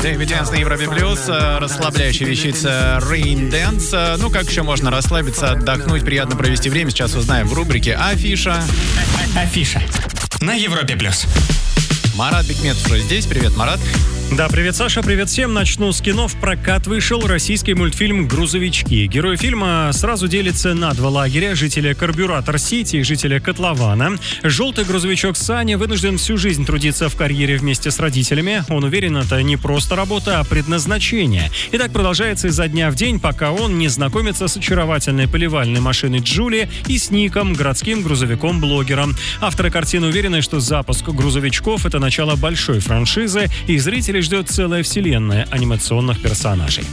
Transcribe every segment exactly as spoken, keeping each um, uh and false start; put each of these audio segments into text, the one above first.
Дэвид Дэнс на Европе Плюс, расслабляющая вещица Rain Dance. Ну, как еще можно расслабиться, отдохнуть, приятно провести время, сейчас узнаем в рубрике «Афиша». Афиша на Европе Плюс. Марат Бекметов уже здесь. Привет, Марат. Да, привет, Саша, привет всем. Начну с кино. В прокат вышел российский мультфильм «Грузовички». Герой фильма сразу делится на два лагеря: жители Карбюратор-Сити и жители Котлована. Желтый грузовичок Саня вынужден всю жизнь трудиться в карьере вместе с родителями. Он уверен, это не просто работа, а предназначение. И так продолжается изо дня в день, пока он не знакомится с очаровательной поливальной машиной Джули и с Ником, городским грузовиком-блогером. Авторы картины уверены, что запуск грузовичков — это начало большой франшизы, и зрителей ждет целая вселенная анимационных персонажей.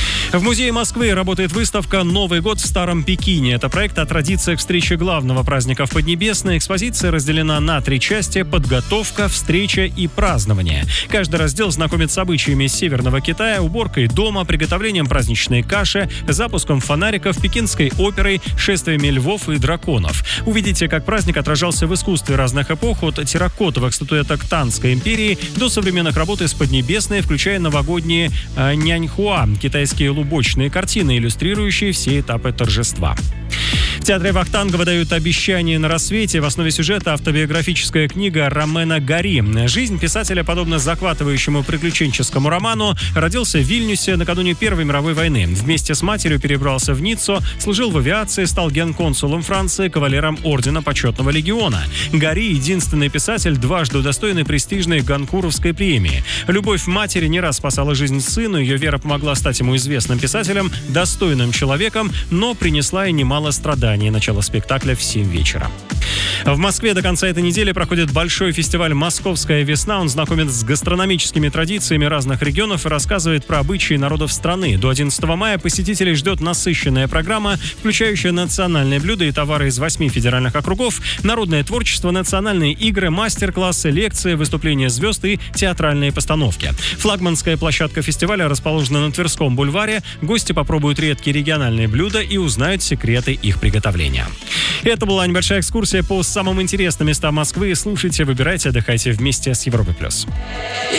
В Музее Москвы работает выставка «Новый год в Старом Пекине». Это проект о традициях встречи главного праздника в Поднебесной. Экспозиция разделена на три части: подготовка, встреча и празднование. Каждый раздел знакомит с обычаями Северного Китая, уборкой дома, приготовлением праздничной каши, запуском фонариков, пекинской оперой, шествиями львов и драконов. Увидите, как праздник отражался в искусстве разных эпох, от терракотовых статуэток Танской империи до современных работ из Поднебесной, включая новогодние э, няньхуа, китайские лубочные картины, иллюстрирующие все этапы торжества. В театре Вахтанга выдают «Обещание на рассвете». В основе сюжета автобиографическая книга Ромена Гари. Жизнь писателя, подобно захватывающему приключенческому роману, родился в Вильнюсе накануне Первой мировой войны. Вместе с матерью перебрался в Ниццу, служил в авиации, стал генконсулом Франции, кавалером Ордена Почетного Легиона. Гари — единственный писатель, дважды удостоенный престижной Гонкуровской премии. Любовь матери не раз спасала жизнь сыну, ее вера помогла стать ему известным писателем, достойным человеком, но принесла и немало страданий. Начало спектакля в семь вечера. В Москве до конца этой недели проходит большой фестиваль «Московская весна». Он знакомит с гастрономическими традициями разных регионов и рассказывает про обычаи народов страны. До одиннадцатого мая посетителей ждет насыщенная программа, включающая национальные блюда и товары из восьми федеральных округов, народное творчество, национальные игры, мастер-классы, лекции, выступления звезд и театральные постановки. Флагманская площадка фестиваля расположена на Тверском бульваре. Гости попробуют редкие региональные блюда и узнают секреты их приготовления. Это была небольшая экскурсия по самым интересным местам Москвы. Слушайте, выбирайте, отдыхайте вместе с Европой+.